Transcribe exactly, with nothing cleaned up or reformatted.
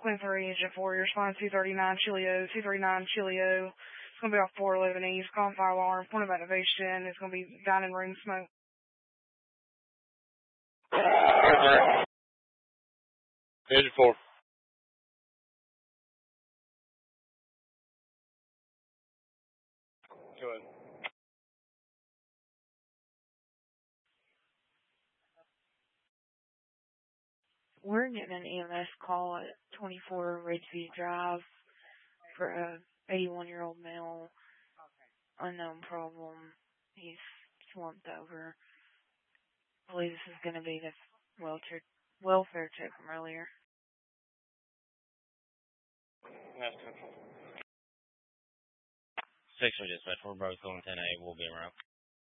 Queen three, Engine four, you're responding two thirty-nine Chilio, two thirty-nine Chilio. It's going to be off four eleven East, calling fire alarm, point of activation. It's going to be dining room smoke. Engine four. Go ahead. We're getting an E M S call at twenty-four Ridgeview Drive for a eighty-one-year-old male, unknown problem. He's slumped over. I believe this is going to be the welfare, welfare check from earlier. That's ten four. Six for dispatch. We're both going ten A. We'll be around.